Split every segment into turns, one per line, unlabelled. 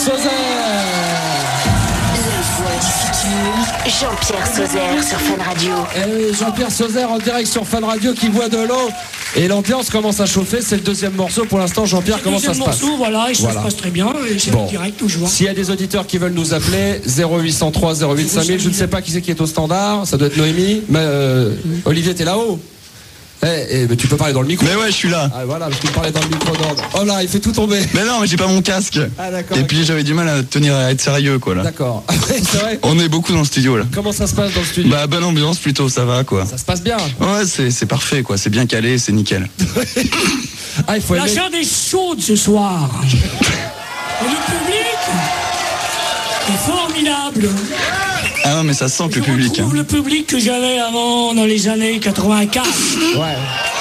Sauzet.
Jean-Pierre Sauzet sur Fun Radio.
Et Jean-Pierre Sauzet en direct sur Fun Radio qui voit de l'eau. Et l'ambiance commence à chauffer, c'est le deuxième morceau pour l'instant. Jean-Pierre, comment ça se passe?
Deuxième morceau, voilà, et ça se passe très bien, et c'est en direct toujours.
S'il y a des auditeurs qui veulent nous appeler, 0803 08 5000, je ne sais pas qui c'est qui est au standard, ça doit être Noémie, mais Olivier, t'es là-haut? Mais tu peux parler dans le micro.
Mais ouais, je suis là.
Ah voilà, parce qu'il parlait dans le micro d'ordre. Oh là, il fait tout tomber.
Mais non, mais j'ai pas mon casque.
Ah d'accord.
Et puis j'avais du mal à tenir, à être sérieux, quoi, là.
D'accord. C'est vrai.
On est beaucoup dans le studio, là.
Comment ça se passe dans le studio?
Bah, bonne ambiance plutôt, ça va, quoi.
Ça se passe bien.
Ouais, c'est parfait, quoi. C'est bien calé, c'est nickel.
Ah, il faut
La
aimer.
chaîne est chaude ce soir. Et le public est formidable.
Ah non, mais ça sent que le public.
Je retrouve le public que j'avais avant dans les années 84.
Ouais.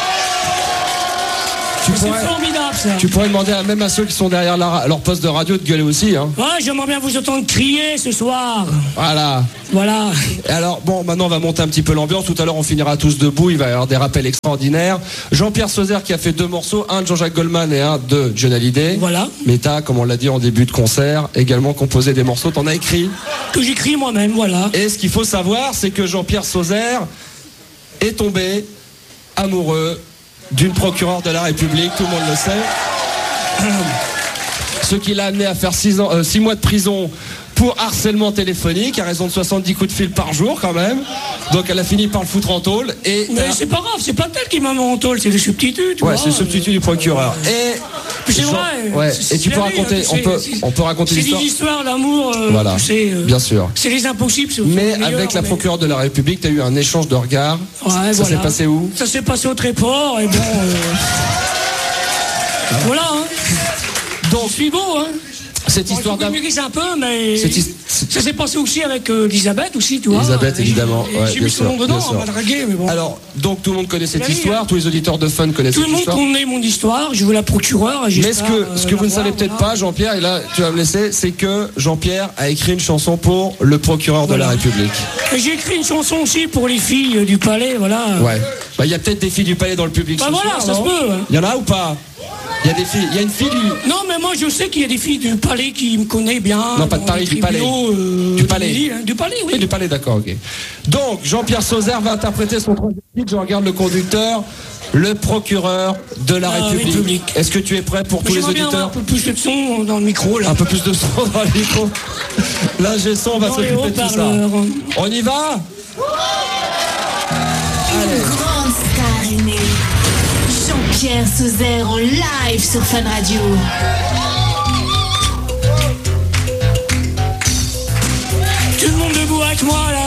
C'est formidable ça.
Tu pourrais demander même à ceux qui sont derrière leur poste de radio de gueuler aussi, hein.
Ouais, j'aimerais bien vous entendre crier ce soir.
Voilà.
Voilà.
Et alors, bon, maintenant on va monter un petit peu l'ambiance. Tout à l'heure on finira tous debout, il va y avoir des rappels extraordinaires. Jean-Pierre Sauzet qui a fait 2 morceaux, un de Jean-Jacques Goldman et un de John Hallyday.
Voilà.
Mais t'as, comme on l'a dit en début de concert, également composé des morceaux, t'en as écrit.
Que j'écris moi-même, voilà.
Et ce qu'il faut savoir, c'est que Jean-Pierre Sauzet est tombé amoureux d'une procureure de la République, tout le monde le sait. Ce qui l'a amené à faire 6 mois de prison pour harcèlement téléphonique à raison de 70 coups de fil par jour quand même. Donc elle a fini par le foutre en tôle. Et
mais c'est pas grave, c'est pas elle qui m'a mis en tôle, c'est le substitut. Tu vois,
c'est le substitut du procureur. Et
c'est vrai.
Ouais. Et tu peux raconter, on peut raconter l'histoire.
C'est des histoires d'amour.
Voilà.
Bien
sûr.
C'est les impossibles.
Mais avec la procureure de la République, tu as eu un échange de regards.
Ouais,
ça s'est passé où?
Ça s'est passé au Tréport et bon. Voilà. Hein.
Donc,
je suis beau, hein.
Cette histoire
d'amour. Je un peu, mais ça s'est passé aussi avec Elisabeth aussi, tu vois.
Elisabeth, évidemment.
J'ai mis son nom dedans, on m'a dragué, mais bon.
Alors, donc tout le monde connaît cette histoire, tous les auditeurs de Fun connaissent cette histoire.
Tout le monde connaît mon histoire, je veux la procureure.
Mais ce que vous ne savez peut-être pas, Jean-Pierre, et là tu vas me laisser, c'est que Jean-Pierre a écrit une chanson pour le procureur de la République.
J'ai écrit une chanson aussi pour les filles du palais, voilà.
Ouais. Bah, il y a peut-être des filles du palais dans le public.
Bah voilà, ça se peut.
Il y en a ou pas? Il y a des filles, il y a une fille du...
Non, mais moi je sais qu'il y a des filles du palais qui me connaissent bien.
Non, pas de Paris, du palais. Du palais.
Du palais, oui.
Oui, du palais, d'accord, ok. Donc, Jean-Pierre Sauzet va interpréter son troisième titre. Je regarde le conducteur, le procureur de la République. Est-ce que tu es prêt pour tous les auditeurs?
Un peu plus de son dans le micro, là.
Un peu plus de son dans le micro. Là, j'ai son, on va s'occuper de tout ça. On y va?
Une grande star est née. Jean-Pierre Sauzet en live sur Fun Radio.
Tout le monde debout avec moi là.